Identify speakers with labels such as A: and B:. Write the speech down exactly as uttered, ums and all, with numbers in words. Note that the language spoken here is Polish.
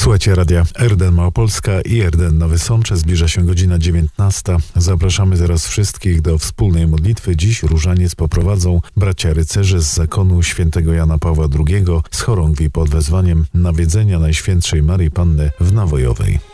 A: Słuchajcie radia R D N Małopolska i R D N Nowy Sącz. Zbliża się godzina dziewiętnasta. Zapraszamy zaraz wszystkich do wspólnej modlitwy. Dziś różaniec poprowadzą bracia rycerze z zakonu świętego Jana Pawła drugiego z chorągwi pod wezwaniem Nawiedzenia Najświętszej Maryi Panny w Nawojowej.